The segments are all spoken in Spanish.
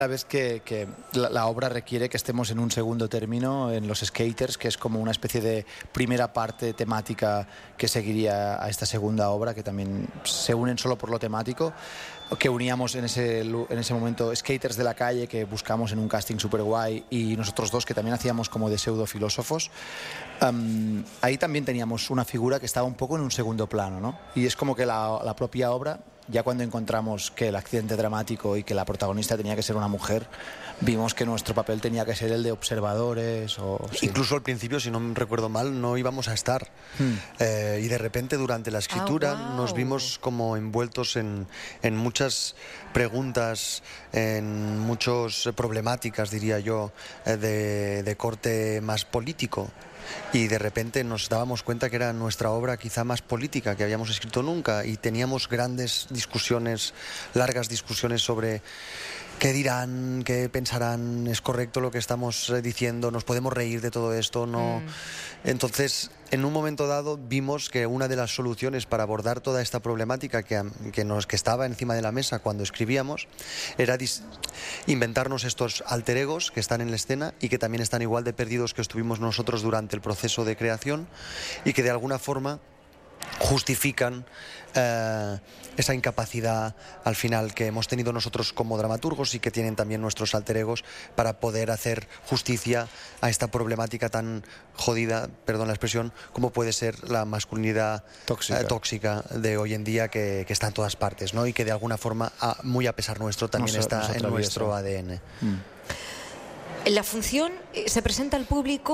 vez que la obra requiere que estemos en un segundo término, en Los Skaters, que es como una especie de primera parte temática que seguiría a esta segunda obra, que también se unen solo por lo temático, que uníamos en ese momento skaters de la calle que buscamos en un casting súper guay, y nosotros dos que también hacíamos como de pseudofilósofos. Ahí también teníamos una figura que estaba un poco en un segundo plano, ¿no? Y es como que la propia obra, ya cuando encontramos que el accidente dramático y que la protagonista tenía que ser una mujer, vimos que nuestro papel tenía que ser el de observadores. Sí. Incluso al principio, si no me recuerdo mal, no íbamos a estar. Y de repente durante la escritura nos vimos como envueltos en muchas preguntas, en muchas problemáticas, diría yo, de corte más político. Y de repente nos dábamos cuenta que era nuestra obra quizá más política que habíamos escrito nunca, y teníamos grandes discusiones, largas discusiones sobre qué dirán, qué pensarán, es correcto lo que estamos diciendo, nos podemos reír de todo esto, no. Entonces, en un momento dado vimos que una de las soluciones para abordar toda esta problemática que estaba encima de la mesa cuando escribíamos era inventarnos estos alter egos que están en la escena y que también están igual de perdidos que estuvimos nosotros durante el proceso de creación, y que de alguna forma justifican esa incapacidad al final que hemos tenido nosotros como dramaturgos y que tienen también nuestros alter egos para poder hacer justicia a esta problemática tan jodida, perdón la expresión, como puede ser la masculinidad tóxica de hoy en día, que está en todas partes, ¿no? Y que de alguna forma, muy a pesar nuestro, también está en nuestro ADN. La función se presenta al público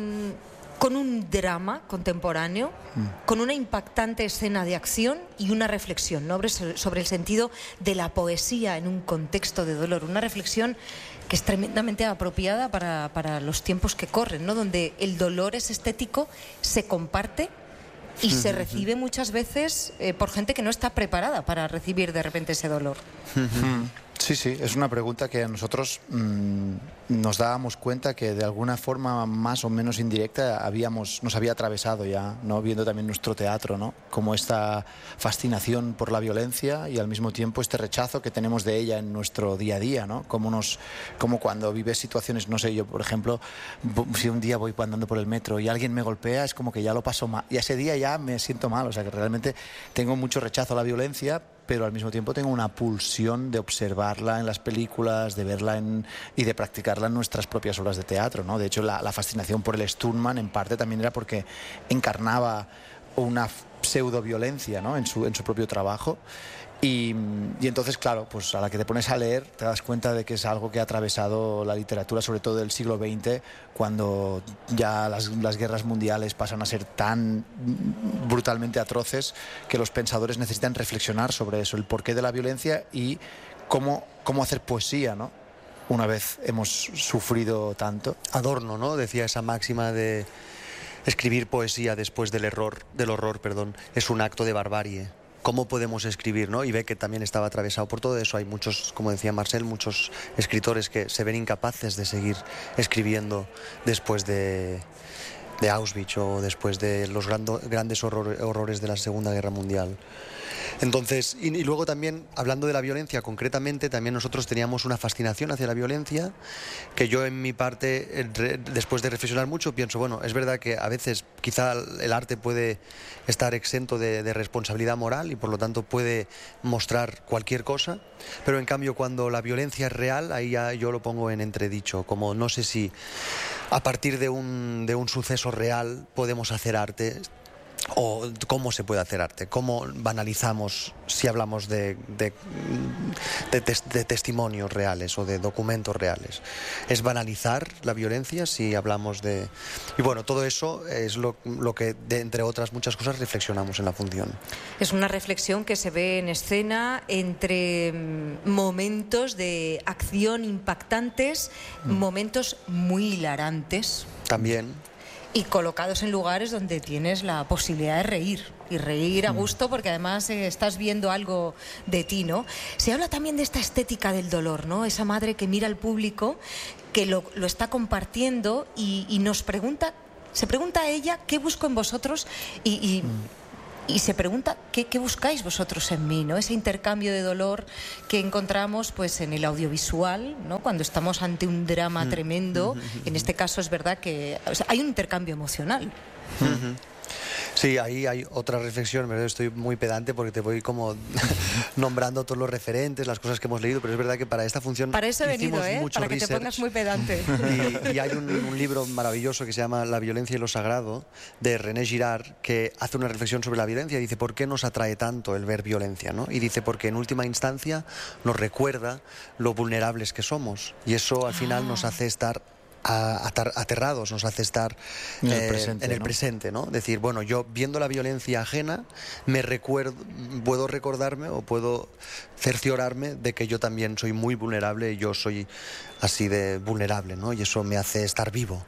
con un drama contemporáneo, con una impactante escena de acción y una reflexión, ¿no?, sobre el sentido de la poesía en un contexto de dolor. Una reflexión que es tremendamente apropiada para los tiempos que corren, ¿no?, donde el dolor es estético, se comparte y se recibe muchas veces por gente que no está preparada para recibir de repente ese dolor. Sí, es una pregunta que a nosotros nos dábamos cuenta que de alguna forma más o menos indirecta nos había atravesado ya, ¿no? Viendo también nuestro teatro, ¿no? Como esta fascinación por la violencia y al mismo tiempo este rechazo que tenemos de ella en nuestro día a día, ¿no? Como cuando vives situaciones, no sé, yo por ejemplo, si un día voy andando por el metro y alguien me golpea, es como que ya lo paso mal, y ese día ya me siento mal, o sea que realmente tengo mucho rechazo a la violencia, pero al mismo tiempo tengo una pulsión de observarla en las películas, de verla y de practicarla en nuestras propias obras de teatro, ¿no? De hecho, la fascinación por el stuntman en parte también era porque encarnaba una pseudo-violencia, ¿no?, en su propio trabajo. Y entonces, claro, pues a la que te pones a leer te das cuenta de que es algo que ha atravesado la literatura, sobre todo del siglo XX, cuando ya las guerras mundiales pasan a ser tan brutalmente atroces que los pensadores necesitan reflexionar sobre eso, el porqué de la violencia y cómo hacer poesía, ¿no?, una vez hemos sufrido tanto. Adorno, ¿no?, decía esa máxima de escribir poesía después del horror, es un acto de barbarie. ¿Cómo podemos escribir, ¿no? Y ve que también estaba atravesado por todo eso. Hay muchos, como decía Marcel, muchos escritores que se ven incapaces de seguir escribiendo después de Auschwitz o después de los grandes horrores de la Segunda Guerra Mundial. Entonces, y luego también, hablando de la violencia concretamente, también nosotros teníamos una fascinación hacia la violencia, que yo en mi parte, después de reflexionar mucho, pienso, bueno, es verdad que a veces quizá el arte puede estar exento de responsabilidad moral y por lo tanto puede mostrar cualquier cosa, pero en cambio cuando la violencia es real, ahí ya yo lo pongo en entredicho, como no sé si a partir de un suceso real podemos hacer arte. O cómo se puede hacer arte, cómo banalizamos si hablamos de testimonios reales o de documentos reales. ¿Es banalizar la violencia si hablamos de...? Y bueno, todo eso es lo que, entre otras muchas cosas, reflexionamos en la función. Es una reflexión que se ve en escena entre momentos de acción impactantes, momentos muy hilarantes. También. Y colocados en lugares donde tienes la posibilidad de reír, y reír a gusto porque además estás viendo algo de ti, ¿no? Se habla también de esta estética del dolor, ¿no? Esa madre que mira al público, que lo está compartiendo y nos pregunta, se pregunta a ella, ¿qué busco en vosotros? Y y se pregunta ¿qué buscáis vosotros en mí, ¿no? Ese intercambio de dolor que encontramos pues en el audiovisual, ¿no? Cuando estamos ante un drama tremendo. En este caso es verdad que hay un intercambio emocional. Sí, ahí hay otra reflexión, ¿verdad? Estoy muy pedante porque te voy como nombrando todos los referentes, las cosas que hemos leído, pero es verdad que para esta función para eso he venido, mucho para que research, te pongas muy pedante. Y hay un libro maravilloso que se llama La violencia y lo sagrado, de René Girard, que hace una reflexión sobre la violencia y dice, ¿por qué nos atrae tanto el ver violencia, ¿no? Y dice, porque en última instancia nos recuerda lo vulnerables que somos, y eso al final nos hace estar aterrados, nos hace estar en el presente, ¿no? Decir, bueno, yo viendo la violencia ajena puedo recordarme o puedo cerciorarme de que yo también soy muy vulnerable y yo soy así de vulnerable, ¿no? Y eso me hace estar vivo.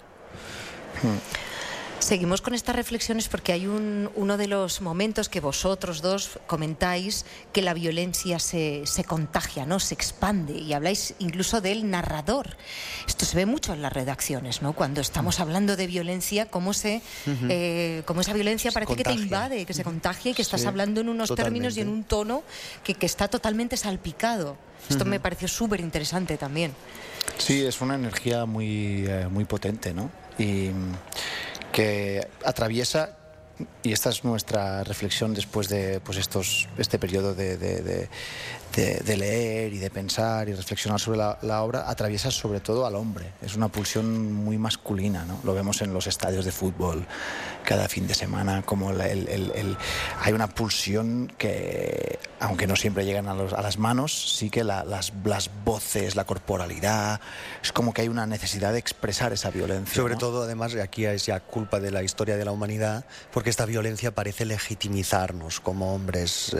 Seguimos con estas reflexiones porque hay uno de los momentos que vosotros dos comentáis que la violencia se contagia, ¿no? Se expande, y habláis incluso del narrador. Esto se ve mucho en las redacciones, ¿no? Cuando estamos hablando de violencia, cómo esa violencia parece que te invade, que se contagia y que estás hablando en unos términos y en un tono que está totalmente salpicado. Esto me pareció súper interesante también. Sí, es una energía muy potente, ¿no? Y que atraviesa, y esta es nuestra reflexión después de pues este periodo de leer y de pensar y reflexionar sobre la obra, atraviesa sobre todo al hombre. Es una pulsión muy masculina, ¿no? Lo vemos en los estadios de fútbol cada fin de semana, como hay una pulsión que, aunque no siempre llegan a las manos, sí que las voces, la corporalidad, es como que hay una necesidad de expresar esa violencia. Sobre ¿no? todo, además, aquí es ya culpa de la historia de la humanidad, porque esta violencia parece legitimizarnos como hombres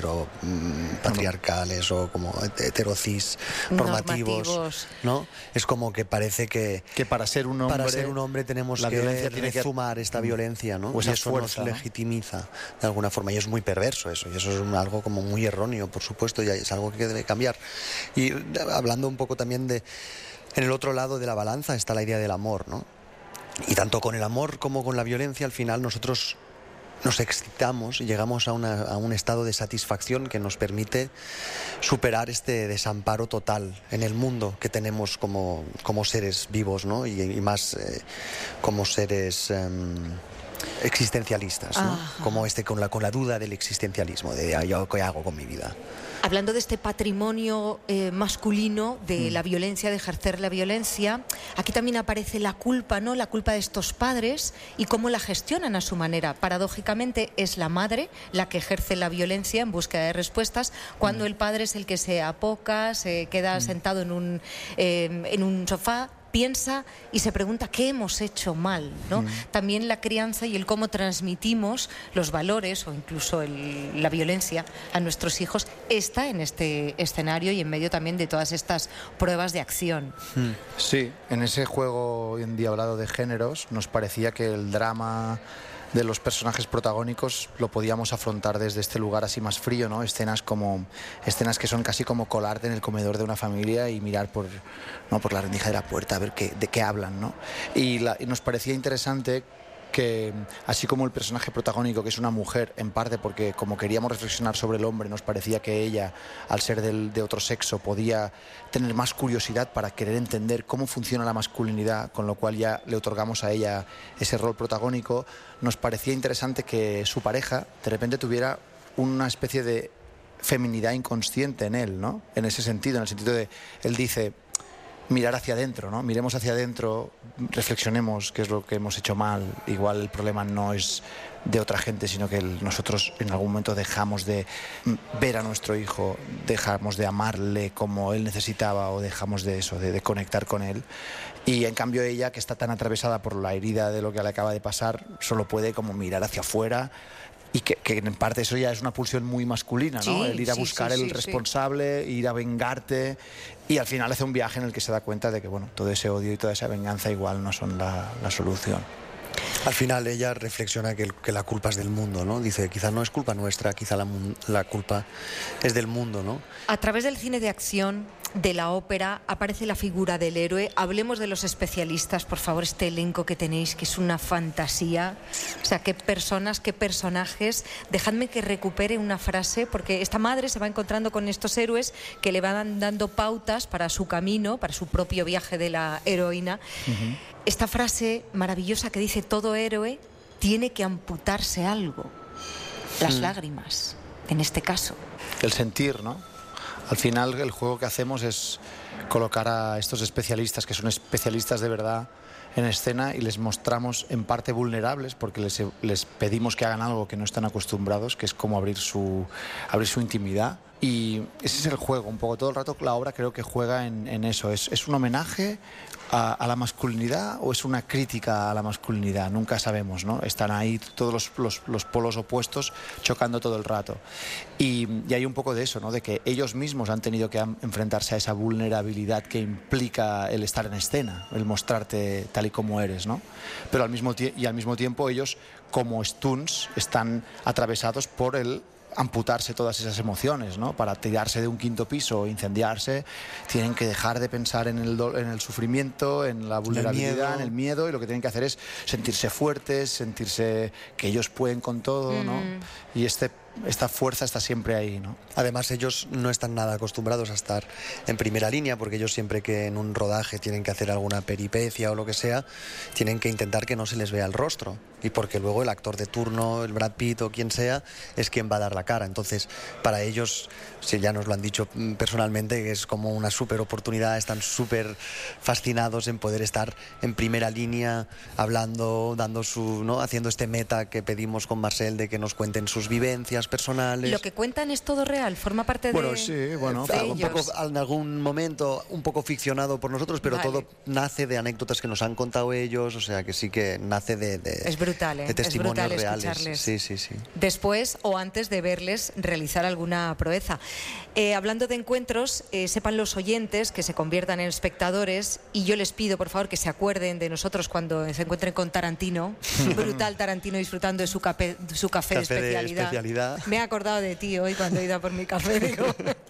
patriarcales o como heterocis normativos, ¿no? Es como que parece que para ser un hombre tenemos que sumar esta violencia, ¿no? Y eso nos legitimiza de alguna forma, y es muy perverso eso, y eso es algo como muy erróneo, por supuesto, y es algo que debe cambiar. Y hablando un poco también en el otro lado de la balanza está la idea del amor, ¿no? Y tanto con el amor como con la violencia, al final nosotros nos excitamos y llegamos a un estado de satisfacción que nos permite superar este desamparo total en el mundo que tenemos como seres vivos, ¿no? Y más como seres existencialistas, ¿no? Como con la duda del existencialismo, de ¿yo qué hago con mi vida? Hablando de este patrimonio masculino de la violencia, de ejercer la violencia, aquí también aparece la culpa, ¿no? La culpa de estos padres y cómo la gestionan a su manera. Paradójicamente es la madre la que ejerce la violencia en búsqueda de respuestas, cuando el padre es el que se apoca, se queda sentado en un sofá, piensa y se pregunta qué hemos hecho mal, ¿no? También la crianza y el cómo transmitimos los valores o incluso la violencia a nuestros hijos está en este escenario y en medio también de todas estas pruebas de acción. Sí, en ese juego endiablado de géneros nos parecía que el drama de los personajes protagónicos lo podíamos afrontar desde este lugar así más frío, ¿no? Escenas que son casi como colarte en el comedor de una familia y mirar por la rendija de la puerta a ver de qué hablan, ¿no? Y nos parecía interesante que, así como el personaje protagónico, que es una mujer, en parte porque como queríamos reflexionar sobre el hombre, nos parecía que ella, al ser de otro sexo, podía tener más curiosidad para querer entender cómo funciona la masculinidad, con lo cual ya le otorgamos a ella ese rol protagónico. Nos parecía interesante que su pareja de repente tuviera una especie de feminidad inconsciente en él, ¿no? En ese sentido, en el sentido de, él dice, mirar hacia adentro, ¿no? Miremos hacia adentro, reflexionemos qué es lo que hemos hecho mal. Igual el problema no es de otra gente, sino que nosotros en algún momento dejamos de ver a nuestro hijo, dejamos de amarle como él necesitaba, o dejamos de eso, de conectar con él. Y en cambio ella, que está tan atravesada por la herida de lo que le acaba de pasar, solo puede como mirar hacia afuera. Y que en parte eso ya es una pulsión muy masculina, ¿no? Sí, el ir a buscar el responsable, ir a vengarte, y al final hace un viaje en el que se da cuenta de que, bueno, todo ese odio y toda esa venganza igual no son la solución. Al final ella reflexiona que la culpa es del mundo, ¿no? Dice, quizá no es culpa nuestra, quizá la culpa es del mundo, ¿no? A través del cine de acción de la ópera aparece la figura del héroe. Hablemos de los especialistas, por favor, este elenco que tenéis, que es una fantasía. O sea, qué personas, qué personajes. Dejadme que recupere una frase, porque esta madre se va encontrando con estos héroes que le van dando pautas para su camino, para su propio viaje de la heroína. Esta frase maravillosa que dice: todo héroe tiene que amputarse algo. Las lágrimas, en este caso. El sentir, ¿no? Al final el juego que hacemos es colocar a estos especialistas, que son especialistas de verdad, en escena, y les mostramos en parte vulnerables, porque les pedimos que hagan algo que no están acostumbrados, que es como abrir su intimidad. Y ese es el juego, un poco todo el rato la obra creo que juega en eso. ¿Es un homenaje a la masculinidad o es una crítica a la masculinidad? Nunca sabemos, ¿no? Están ahí todos los polos opuestos chocando todo el rato. Y hay un poco de eso, ¿no? De que ellos mismos han tenido que enfrentarse a esa vulnerabilidad que implica el estar en escena, el mostrarte tal y como eres, ¿no? Pero al mismo tiempo ellos, como Stones, están atravesados por el amputarse todas esas emociones, ¿no? Para tirarse de un quinto piso o incendiarse, tienen que dejar de pensar en el sufrimiento, en la vulnerabilidad, en el miedo, y lo que tienen que hacer es sentirse fuertes, sentirse que ellos pueden con todo, ¿no? Y esta fuerza está siempre ahí, ¿no? Además, ellos no están nada acostumbrados a estar en primera línea, porque ellos siempre que en un rodaje tienen que hacer alguna peripecia o lo que sea, tienen que intentar que no se les vea el rostro, y porque luego el actor de turno, el Brad Pitt o quien sea, es quien va a dar la cara. Entonces, para ellos, si ya nos lo han dicho personalmente, es como una súper oportunidad, están súper fascinados en poder estar en primera línea, hablando, ¿no? Haciendo este meta que pedimos con Marcel, de que nos cuenten sus vivencias personales. Lo que cuentan es todo real, forma parte de... Bueno, sí, bueno, un poco, en algún momento un poco ficcionado por nosotros, pero todo nace de anécdotas que nos han contado ellos, o sea que sí que nace es brutal, ¿eh? de testimonios es brutal reales. Escucharles. Sí. Después o antes de verles realizar alguna proeza. Hablando de encuentros, sepan los oyentes que se conviertan en espectadores, y yo les pido, por favor, que se acuerden de nosotros cuando se encuentren con Tarantino. Brutal Tarantino disfrutando de su café de especialidad. Me he acordado de ti hoy cuando he ido a por mi café, digo.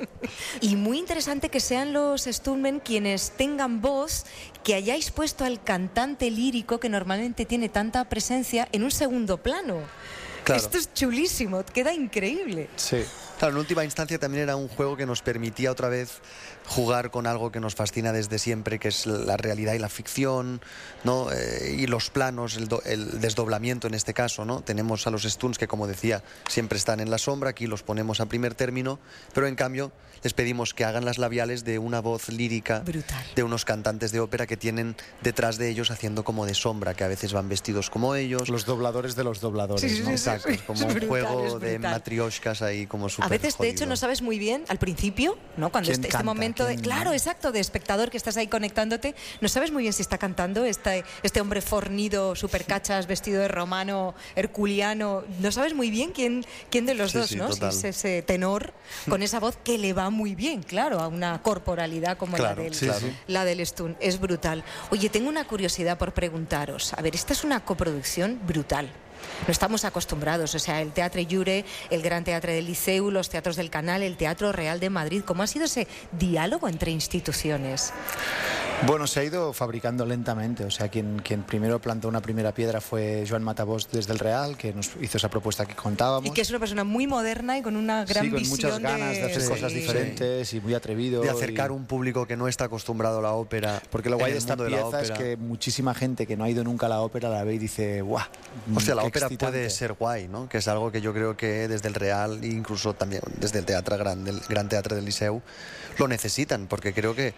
Y muy interesante que sean los Stuntmen quienes tengan voz, que hayáis puesto al cantante lírico, que normalmente tiene tanta presencia, en un segundo plano. Claro. Esto es chulísimo, queda increíble. Sí. Claro, en última instancia también era un juego que nos permitía otra vez jugar con algo que nos fascina desde siempre, que es la realidad y la ficción, ¿no? Y los planos, el desdoblamiento en este caso, ¿no? Tenemos a los Stones que, como decía, siempre están en la sombra, aquí los ponemos a primer término, pero en cambio les pedimos que hagan las labiales de una voz lírica brutal, de unos cantantes de ópera que tienen detrás de ellos haciendo como de sombra, que a veces van vestidos como ellos. Los dobladores de los dobladores, sí, ¿no? Exacto, es como un juego de matrioshkas ahí como súper A veces, jodido. de hecho, no sabes muy bien, al principio, ¿no? Cuando este momento de... Claro, exacto, de espectador que estás ahí conectándote, no sabes muy bien si está cantando este hombre fornido, súper cachas, vestido de romano, herculiano. No sabes muy bien quién de los dos, ¿no? Total. Si es ese tenor con esa voz que le va muy bien, claro, a una corporalidad como la del Stunt. Es brutal. Oye, tengo una curiosidad por preguntaros. A ver, esta es una coproducción brutal. No estamos acostumbrados, o sea, el Teatre Llure, el Gran Teatre del Liceu, los teatros del Canal, el Teatro Real de Madrid. ¿Cómo ha sido ese diálogo entre instituciones? Bueno, se ha ido fabricando lentamente, o sea, quien primero plantó una primera piedra fue Joan Matabós desde el Real, que nos hizo esa propuesta que contábamos. Y que es una persona muy moderna y con una gran visión. Sí, con muchas ganas de hacer cosas diferentes y muy atrevido. De acercar un público que no está acostumbrado a la ópera. Porque lo guay de esta pieza es que muchísima gente que no ha ido nunca a la ópera la ve y dice, ¡guau! O sea, la ópera puede ser guay, ¿no? Que es algo que yo creo que desde el Real e incluso también desde el Gran Teatre del Liceu lo necesitan, porque creo que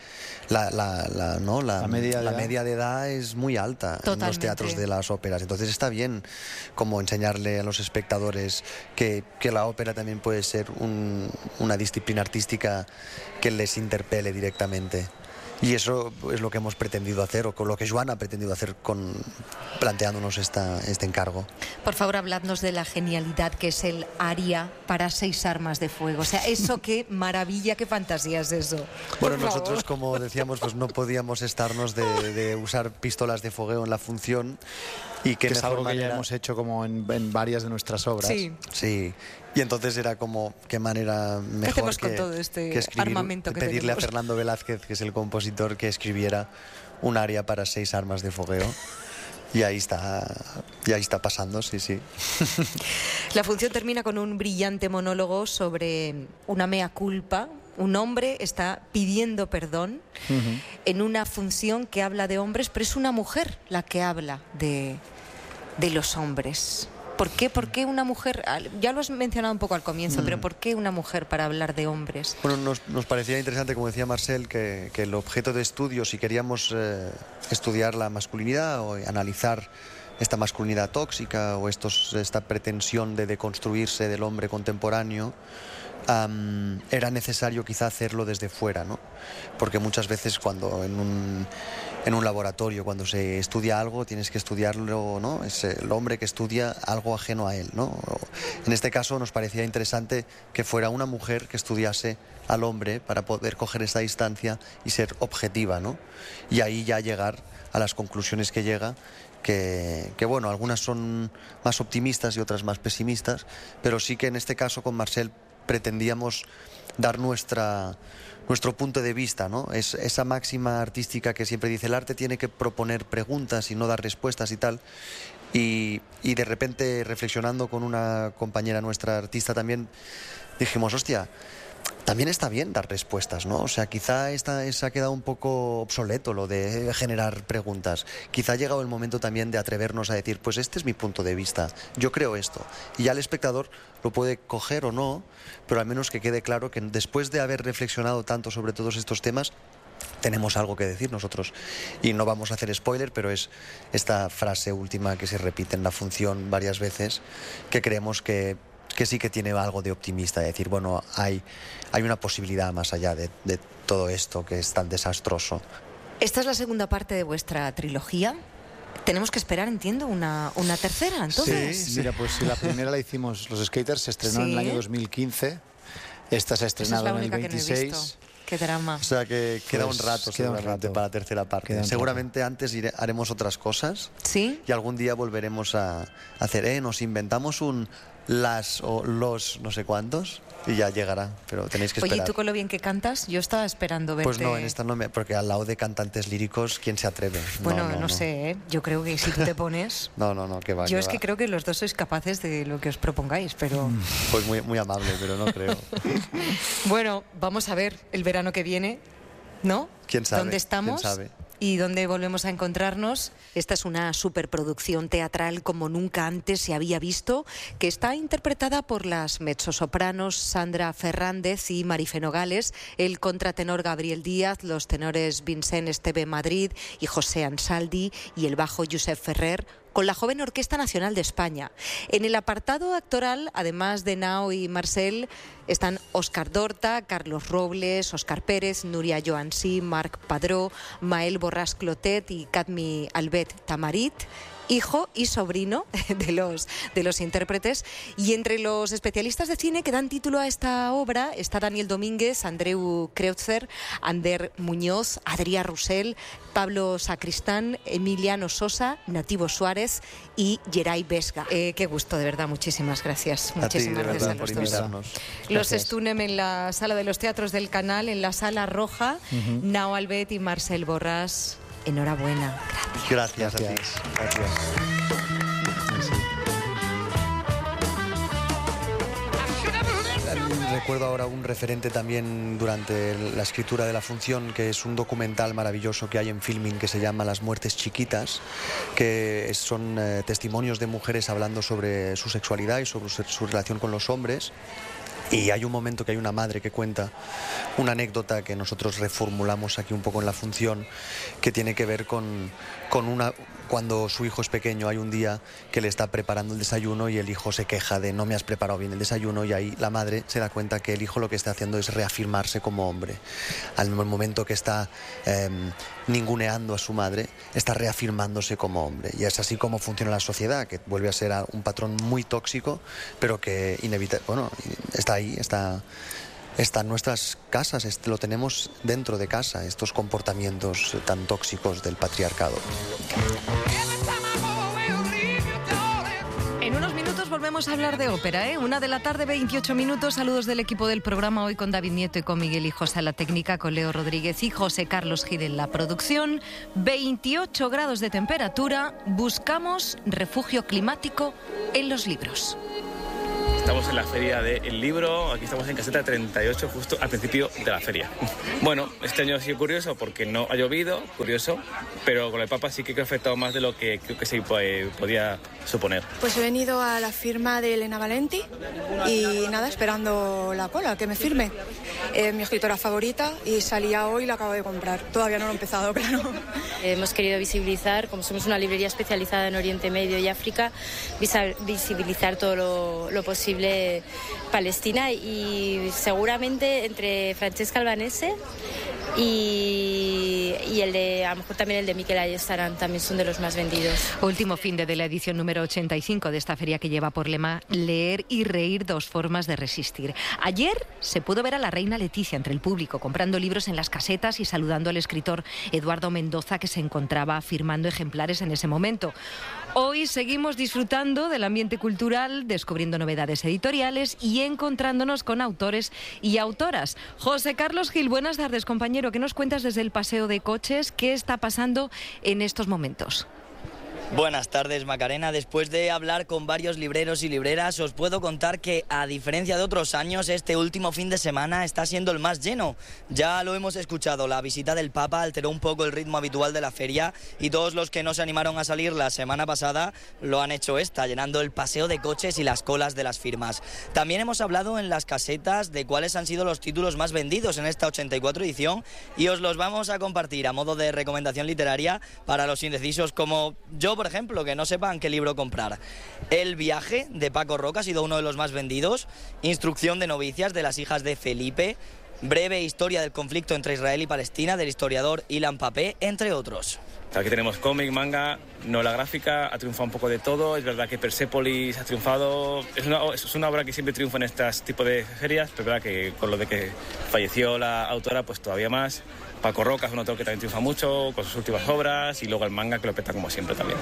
la media de edad es muy alta. Totalmente. En los teatros de las óperas. Entonces está bien como enseñarle a los espectadores que la ópera también puede ser una disciplina artística que les interpele directamente. Y eso es lo que hemos pretendido hacer, o con lo que Joan ha pretendido hacer planteándonos este encargo. Por favor, habladnos de la genialidad que es el aria para 6 armas de fuego. O sea, eso qué maravilla, qué fantasía es eso. Bueno, nosotros, como decíamos, pues no podíamos estarnos de usar pistolas de fogueo en la función. Y que es algo que ya hemos hecho como en varias de nuestras obras. Sí. Y entonces era como, qué manera mejor con todo este que escribir, armamento que pedirle tenemos a Fernando Velázquez, que es el compositor, que escribiera un aria para 6 armas de fogueo. Y ahí está pasando, sí. La función termina con un brillante monólogo sobre una mea culpa. Un hombre está pidiendo perdón en una función que habla de hombres, pero es una mujer la que habla de los hombres. ¿Por qué una mujer? Ya lo has mencionado un poco al comienzo, pero ¿por qué una mujer para hablar de hombres? Bueno, nos parecía interesante, como decía Marcel, que el objeto de estudio, si queríamos estudiar la masculinidad o analizar esta masculinidad tóxica o esta pretensión de deconstruirse del hombre contemporáneo, era necesario quizá hacerlo desde fuera, ¿no? Porque muchas veces cuando en un laboratorio, cuando se estudia algo, tienes que estudiarlo, ¿no? Es el hombre que estudia algo ajeno a él, ¿no? En este caso nos parecía interesante que fuera una mujer que estudiase al hombre para poder coger esta distancia y ser objetiva, ¿no? Y ahí ya llegar a las conclusiones que llega, que bueno, algunas son más optimistas y otras más pesimistas, pero sí que en este caso con Marcel pretendíamos dar nuestro punto de vista, ¿no? Es esa máxima artística que siempre dice, el arte tiene que proponer preguntas y no dar respuestas y tal. Y de repente, reflexionando con una compañera nuestra artista también, dijimos, hostia, también está bien dar respuestas, ¿no? O sea, quizá se ha quedado un poco obsoleto lo de generar preguntas. Quizá ha llegado el momento también de atrevernos a decir, pues este es mi punto de vista, yo creo esto. Y ya el espectador lo puede coger o no, pero al menos que quede claro que después de haber reflexionado tanto sobre todos estos temas, tenemos algo que decir nosotros. Y no vamos a hacer spoiler, pero es esta frase última que se repite en la función varias veces, que creemos que sí que tiene algo de optimista, de decir, bueno, hay una posibilidad más allá de todo esto que es tan desastroso. Esta es la segunda parte de vuestra trilogía. Tenemos que esperar, entiendo, una tercera, entonces. Sí, mira, pues la primera la hicimos, Los Skaters, se estrenó en el año 2015. Esta se ha estrenado en el 26. Qué drama. O sea que queda un rato seguramente para la tercera parte. Seguramente antes haremos otras cosas. ¿Sí? Y algún día volveremos a hacer, nos inventamos un las o los no sé cuántos y ya llegará, pero tenéis que esperar. Oye, ¿y tú con lo bien que cantas? Yo estaba esperando verte. Pues no, en esta no porque al lado de cantantes líricos, ¿quién se atreve? Bueno, no sé, ¿eh? Yo creo que si tú te pones... no, que va. Yo es que creo que los dos sois capaces de lo que os propongáis, pero... Pues muy, muy amable, pero no creo. Bueno, vamos a ver el verano que viene, ¿no? ¿Quién sabe? ¿Dónde estamos? ¿Quién sabe? ¿Y dónde volvemos a encontrarnos? Esta es una superproducción teatral como nunca antes se había visto, que está interpretada por las mezzosopranos Sandra Fernández y Marife Nogales, el contratenor Gabriel Díaz, los tenores Vincent Esteve Madrid y José Ansaldi y el bajo Josep Ferrer, con la Joven Orquesta Nacional de España. En el apartado actoral, además de Nao y Marcel, están Óscar Dorta, Carlos Robles, Óscar Pérez, Núria Joansí, Marc Padró, Mael Borràs Clotet y Cadmi Albet Tamarit, hijo y sobrino de los intérpretes. Y entre los especialistas de cine que dan título a esta obra está Daniel Domínguez, Andreu Kreutzer, Ander Muñoz, Adrià Roussel, Pablo Sacristán, Emiliano Sosa, Nativo Suárez y Gerai Vesga. Qué gusto, de verdad, muchísimas gracias. Muchísimas gracias a los dos. Los estrenem en la Sala de los Teatros del Canal, en la Sala Roja. Nao Albet y Marcel Borràs. Enhorabuena. Gracias a ti. Gracias. Recuerdo ahora un referente también durante la escritura de la función, que es un documental maravilloso que hay en Filmin que se llama Las muertes chiquitas, que son testimonios de mujeres hablando sobre su sexualidad y sobre su relación con los hombres. Y hay un momento que hay una madre que cuenta una anécdota que nosotros reformulamos aquí un poco en la función, que tiene que ver con cuando su hijo es pequeño. Hay un día que le está preparando el desayuno y el hijo se queja de no me has preparado bien el desayuno, y ahí la madre se da cuenta que el hijo lo que está haciendo es reafirmarse como hombre. Al momento que está ninguneando a su madre, está reafirmándose como hombre. Y es así como funciona la sociedad, que vuelve a ser un patrón muy tóxico, pero que está ahí, está en nuestras casas, lo tenemos dentro de casa, estos comportamientos tan tóxicos del patriarcado. vamos a hablar de ópera, ¿eh? 1 de la tarde, 28 minutos. Saludos del equipo del programa, hoy con David Nieto y con Miguel Hijos a la técnica, con Leo Rodríguez y José Carlos Gil en la producción. 28 grados de temperatura. Buscamos refugio climático en los libros. Estamos en la feria del libro, aquí estamos en caseta 38, justo al principio de la feria. Bueno, este año ha sido curioso porque no ha llovido, curioso, pero con el Papa sí que ha afectado más de lo que creo que se podía suponer. Pues he venido a la firma de Elena Valenti y nada, esperando la cola, que me firme. Mi escritora favorita y salía hoy y la acabo de comprar. Todavía no lo he empezado, claro. Hemos querido visibilizar, como somos una librería especializada en Oriente Medio y África, visibilizar todo lo posible Palestina, y seguramente entre Francesca Albanese y el de, a lo mejor también el de Miquel Ayestarán, también son de los más vendidos. Último fin de la edición número 85 de esta feria, que lleva por lema Leer y reír, 2 formas de resistir. Ayer se pudo ver a la reina Leticia entre el público, comprando libros en las casetas y saludando al escritor Eduardo Mendoza, que se encontraba firmando ejemplares en ese momento. Hoy seguimos disfrutando del ambiente cultural, descubriendo novedades editoriales y encontrándonos con autores y autoras. José Carlos Gil, buenas tardes, compañero. ¿Qué nos cuentas desde el paseo de coches? ¿Qué está pasando en estos momentos? Buenas tardes, Macarena. Después de hablar con varios libreros y libreras, os puedo contar que, a diferencia de otros años, este último fin de semana está siendo el más lleno. Ya lo hemos escuchado, la visita del Papa alteró un poco el ritmo habitual de la feria y todos los que no se animaron a salir la semana pasada lo han hecho esta, llenando el paseo de coches y las colas de las firmas. También hemos hablado en las casetas de cuáles han sido los títulos más vendidos en esta 84 edición y os los vamos a compartir a modo de recomendación literaria para los indecisos como yo, por ejemplo, que no sepan qué libro comprar. El viaje, de Paco Roca, ha sido uno de los más vendidos. Instrucción de novicias, de las hijas de Felipe. Breve historia del conflicto entre Israel y Palestina, del historiador Ilan Pappé, entre otros. Aquí tenemos cómic, manga, novela gráfica, ha triunfado un poco de todo. Es verdad que Persépolis ha triunfado. Es una obra que siempre triunfa en este tipo de ferias, pero es verdad que con lo de que falleció la autora, pues todavía más. Paco Roca es un autor que también triunfa mucho con sus últimas obras, y luego el manga, que lo peta como siempre también.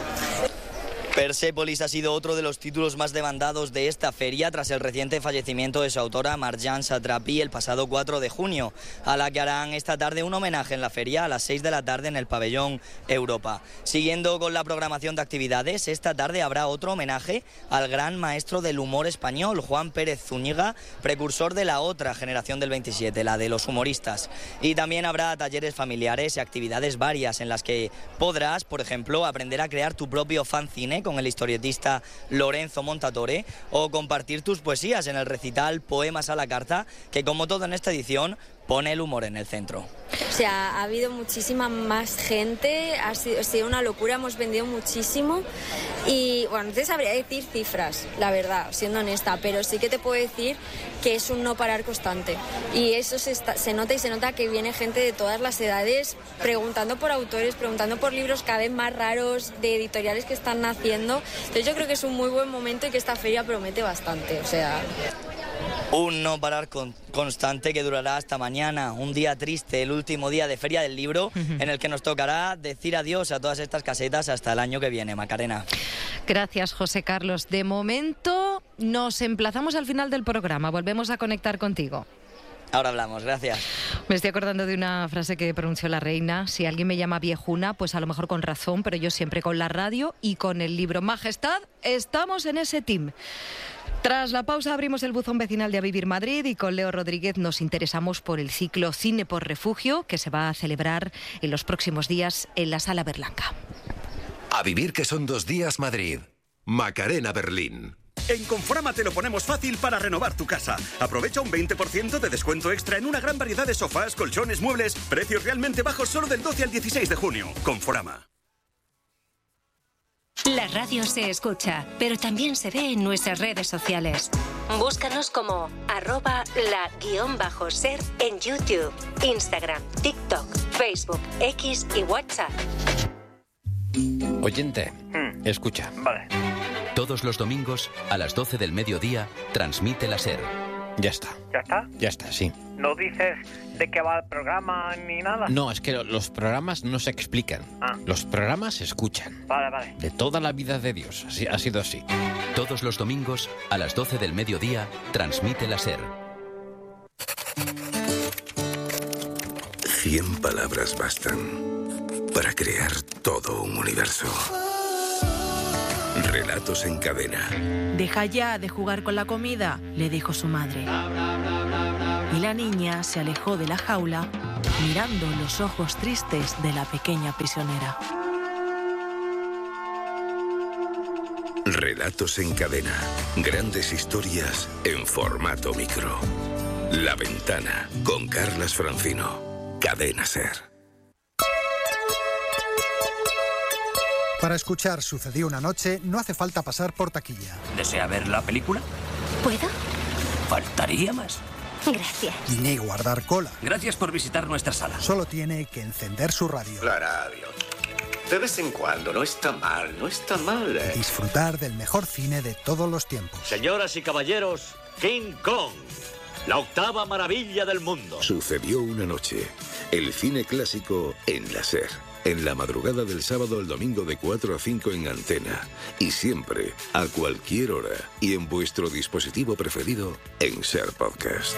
Persépolis ha sido otro de los títulos más demandados de esta feria tras el reciente fallecimiento de su autora Marjane Satrapi el pasado 4 de junio, a la que harán esta tarde un homenaje en la feria a las 6 de la tarde en el pabellón Europa. Siguiendo con la programación de actividades, esta tarde habrá otro homenaje al gran maestro del humor español, Juan Pérez Zúñiga, precursor de la otra generación del 27, la de los humoristas. Y también habrá talleres familiares y actividades varias en las que podrás, por ejemplo, aprender a crear tu propio fanzine con el historietista Lorenzo Montatore, o compartir tus poesías en el recital Poemas a la Carta, que, como todo en esta edición, pone el humor en el centro. O sea, ha habido muchísima más gente, ha sido una locura, hemos vendido muchísimo y, bueno, no te sabría decir cifras, la verdad, siendo honesta, pero sí que te puedo decir que es un no parar constante y eso se nota que viene gente de todas las edades preguntando por autores, preguntando por libros cada vez más raros, de editoriales que están naciendo. Entonces yo creo que es un muy buen momento y que esta feria promete bastante, o sea... Un no parar constante que durará hasta mañana, un día triste, el último día de Feria del Libro, en el que nos tocará decir adiós a todas estas casetas hasta el año que viene, Macarena. Gracias, José Carlos. De momento nos emplazamos al final del programa, volvemos a conectar contigo. Ahora hablamos, gracias. Me estoy acordando de una frase que pronunció la reina: si alguien me llama viejuna, pues a lo mejor con razón, pero yo siempre con la radio y con el libro. Majestad, estamos en ese team. Tras la pausa abrimos el buzón vecinal de A Vivir Madrid y con Leo Rodríguez nos interesamos por el ciclo Cine por Refugio, que se va a celebrar en los próximos días en la Sala Berlanga. A Vivir, que son 2 días Madrid. Macarena Berlín. En Conforama te lo ponemos fácil para renovar tu casa. Aprovecha un 20% de descuento extra en una gran variedad de sofás, colchones, muebles. Precios realmente bajos solo del 12 al 16 de junio. Conforama. La radio se escucha, pero también se ve en nuestras redes sociales. Búscanos como @la_ser en YouTube, Instagram, TikTok, Facebook, X y WhatsApp. Oyente, escucha. Vale. Todos los domingos, a las 12 del mediodía, transmite la SER, Ya está. ¿Ya está? Ya está, sí. ¿No dices de qué va el programa ni nada? No, es que los programas no se explican. Ah. Los programas se escuchan. Vale. De toda la vida de Dios. Así, ha sido así. Todos los domingos, a las 12 del mediodía, transmite la SER. 100 palabras bastan para crear todo un universo. Relatos en cadena. Deja ya de jugar con la comida, le dijo su madre. Y la niña se alejó de la jaula, mirando los ojos tristes de la pequeña prisionera. Relatos en cadena. Grandes historias en formato micro. La Ventana, con Carlas Francino. Cadena SER. Para escuchar Sucedió una noche, no hace falta pasar por taquilla. ¿Desea ver la película? ¿Puedo? Faltaría más. Gracias. Ni guardar cola. Gracias por visitar nuestra sala. Solo tiene que encender su radio. La radio. De vez en cuando, no está mal, no está mal. Disfrutar del mejor cine de todos los tiempos. Señoras y caballeros, King Kong, la octava maravilla del mundo. Sucedió una noche. El cine clásico en la SER. En la madrugada del sábado al domingo de 4 a 5 en Antena. Y siempre, a cualquier hora. Y en vuestro dispositivo preferido, en SER Podcast.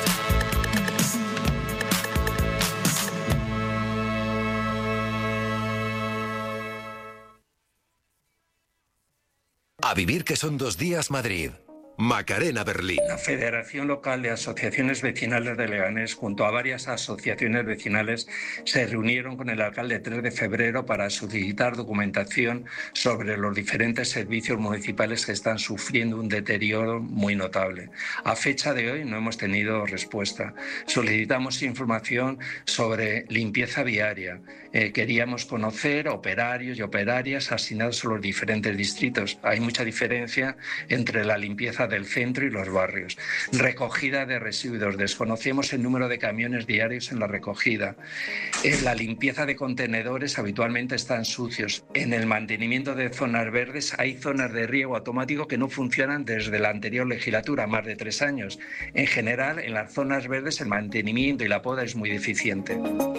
A vivir que son 2 días Madrid. Macarena Berlín. La Federación Local de Asociaciones Vecinales de Leganés, junto a varias asociaciones vecinales, se reunieron con el alcalde el 3 de febrero para solicitar documentación sobre los diferentes servicios municipales que están sufriendo un deterioro muy notable. A fecha de hoy no hemos tenido respuesta. Solicitamos información sobre limpieza viaria. Queríamos conocer operarios y operarias asignados a los diferentes distritos. Hay mucha diferencia entre la limpieza del centro y los barrios. Recogida de residuos. Desconocemos el número de camiones diarios en la recogida. En la limpieza de contenedores habitualmente están sucios. En el mantenimiento de zonas verdes hay zonas de riego automático que no funcionan desde la anterior legislatura, más de 3 años. En general, en las zonas verdes el mantenimiento y la poda es muy deficiente.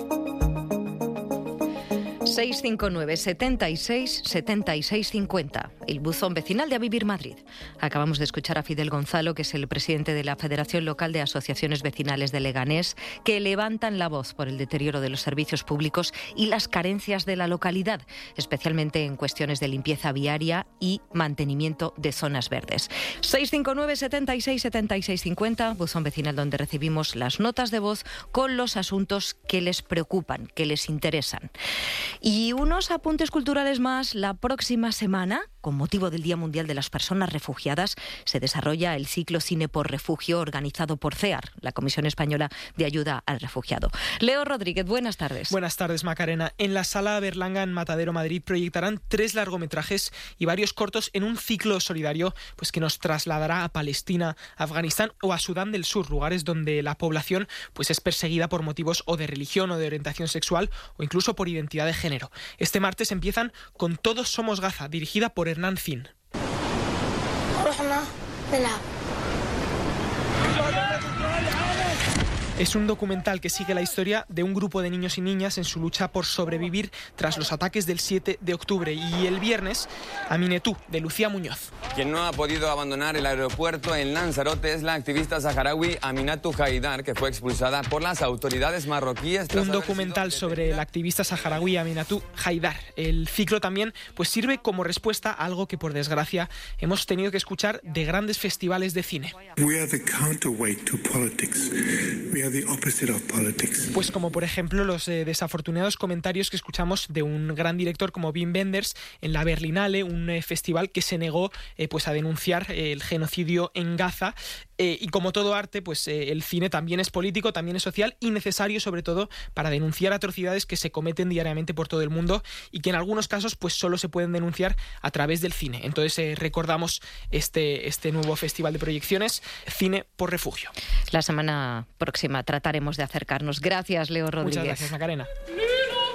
659 76 76 50, el buzón vecinal de A Vivir Madrid. Acabamos de escuchar a Fidel Gonzalo, que es el presidente de la Federación Local de Asociaciones Vecinales de Leganés, que levantan la voz por el deterioro de los servicios públicos y las carencias de la localidad, especialmente en cuestiones de limpieza viaria y mantenimiento de zonas verdes. 659 76 76 50, buzón vecinal donde recibimos las notas de voz con los asuntos que les preocupan, que les interesan. Y unos apuntes culturales más. La próxima semana, con motivo del Día Mundial de las Personas Refugiadas, se desarrolla el ciclo Cine por Refugio organizado por CEAR, la Comisión Española de Ayuda al Refugiado. Leo Rodríguez, buenas tardes. Buenas tardes, Macarena. En la Sala Berlanga en Matadero, Madrid, proyectarán 3 largometrajes y varios cortos en un ciclo solidario pues que nos trasladará a Palestina, Afganistán o a Sudán del Sur, lugares donde la población pues es perseguida por motivos o de religión o de orientación sexual o incluso por identidad de género. Este martes empiezan con Todos somos Gaza, dirigida por Hernán Zin. Es un documental que sigue la historia de un grupo de niños y niñas en su lucha por sobrevivir tras los ataques del 7 de octubre. Y el viernes, Aminetú, de Lucía Muñoz. Quien no ha podido abandonar el aeropuerto en Lanzarote es la activista saharaui Aminatu Haidar, que fue expulsada por las autoridades marroquíes. Un documental sobre la activista saharaui Aminatu Haidar. El ciclo también pues sirve como respuesta a algo que, por desgracia, hemos tenido que escuchar de grandes festivales de cine. We are the counterweight to politics. We are the opposite of politics. Pues como por ejemplo los desafortunados comentarios que escuchamos de un gran director como Wim Wenders en la Berlinale, un festival que se negó pues a denunciar el genocidio en Gaza. Y como todo arte, pues el cine también es político, también es social y necesario sobre todo para denunciar atrocidades que se cometen diariamente por todo el mundo y que en algunos casos pues solo se pueden denunciar a través del cine. Entonces recordamos este nuevo festival de proyecciones, Cine por Refugio. La semana próxima trataremos de acercarnos. Gracias, Leo Rodríguez. Muchas gracias, Macarena.